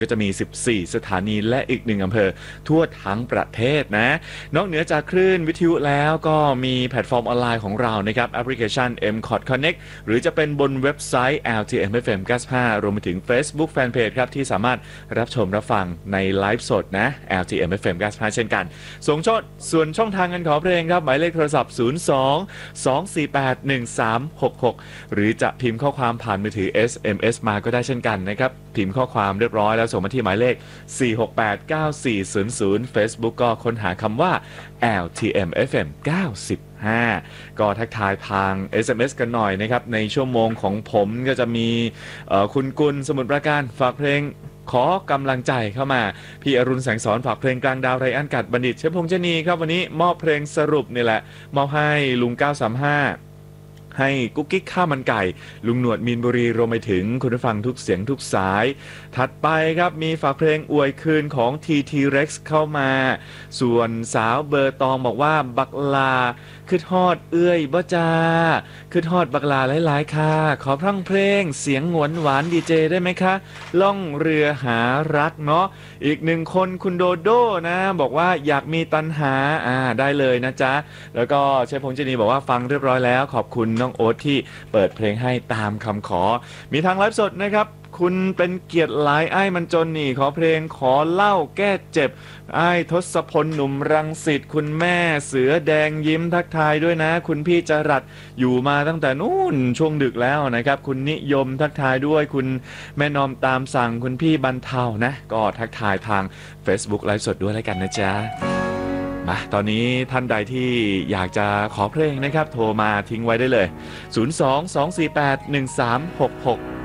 ก็จะมี 14 สถานีและอีก 1 อำเภอทั่วทั้งประเทศนะ นอกเหนือจากคลื่นวิทยุแล้วก็มีแพลตฟอร์มออนไลน์ของเรานะครับแอปพลิเคชัน MCOT Connect หรือจะเป็นบนเว็บไซต์ LTM FM 95 รวมไปถึง Facebook Fanpage ครับที่สามารถรับชมรับฟังในไลฟ์สดนะ LTM FM 95 เช่นกันส่วนช่องทางการขอเพลงครับหมายเลขโทรศัพท์ 02-248-1366 หรือจะพิมพ์ข้อความผ่านมือถือ SMS มาก็ได้เช่นกันนะครับพิมพ์ข้อความเรียบร้อยแล้วส่งมาที่หมายเลข 4689400 Facebook ก็ค้นหาคำว่า LTM FM 95 ก็ทักทายทาง SMS กันหน่อยนะครับในชั่วโมงของผมก็จะมีคุณกุลสมุทรปราการฝากเพลงขอกำลังใจเข้ามาพี่อรุณแสงสอนฝากเพลงกลางดาวไรอันกัดบัณฑิตเชฟพงษ์เจนีครับวันนี้มอบเพลงสรุปนี่แหละมอบให้ลุง935ให้กุ๊กกิ๊กข้าวมันไก่ลุงหนวดมีนบุรีรวมไปถึงคุณผู้ฟังทุกเสียงทุกสายถัดไปครับมีฝากเพลงอวยคืนของ TT Rex เข้ามาส่วนสาวเบอร์ตองบอกว่าบักลาคือทอดเอื้อยบ่จ้าคือทอดบักลาหลายๆค่ะขอพรั่งเพลงเสียงหวานหวานดีเจได้ไหมคะล่องเรือหารักเนาะอีกหนึ่งคนคุณโดโดนะบอกว่าอยากมีตันหาได้เลยนะจ๊ะแล้วก็เชฟพงษ์เจนีบอกว่าฟังเรียบร้อยแล้วขอบคุณน้องโอ๊ตที่เปิดเพลงให้ตามคำขอมีทางไลฟ์สดนะครับคุณเป็นเกียรติหลายไอ้มันจนนี่ขอเพลงขอเล่าแก้เจ็บไอ้ทศพลหนุ่มรังสิตคุณแม่เสือแดงยิ้มทักทายด้วยนะคุณพี่จรัสอยู่มาตั้งแต่นู่นช่วงดึกแล้วนะครับคุณนิยมทักทายด้วยคุณแม่นอมตามสั่งคุณพี่บรรเทานะก็ทักทายทาง Facebook ไลฟ์สดด้วยแล้วกันนะจ๊ะมาตอนนี้ท่านใดที่อยากจะขอเพลงนะครับโทรมาทิ้งไว้ได้เลย 022481366